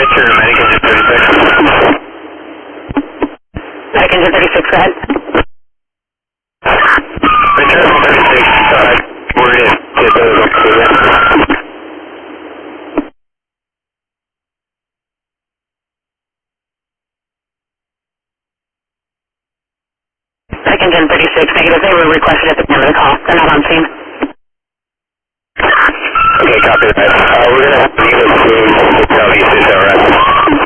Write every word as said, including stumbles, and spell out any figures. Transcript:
Victor, Medic Engine thirty-six. Medic Engine thirty-six, go ahead. Victor, thirty-six, uh, we're going to get those up to you. Medic Engine thirty-six, negative, they were requested at the time of the call. They're not on scene. Okay, copy that. Uh, we're going to have to leave it to Hotel East, is that right?